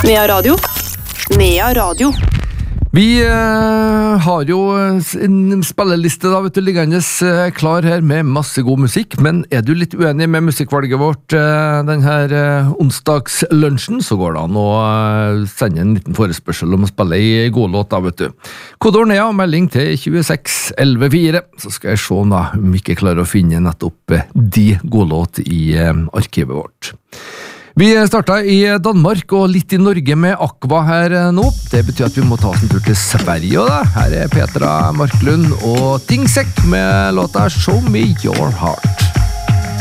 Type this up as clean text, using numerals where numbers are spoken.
Nea Radio. Nea Radio. Vi har jo en spilleliste da, vet du, liggende klar her med masse god musikk, men er du litt uenig med musikkvalget vårt den her onsdagslunsjen, så går det an å sende en liten forespørsel om å spille i god låt da, vet du. Kodord Nea, melding til 26114, så skal jeg se da, om vi ikke klarer å finne nettopp de god låt i arkivet vårt. Vi startet i Danmark og litt i Norge med Aqua her nå. Det betyr at vi må ta oss en tur til Sverige da. Her er Petra Marklund og Tingsek med låta Show Me Your Heart.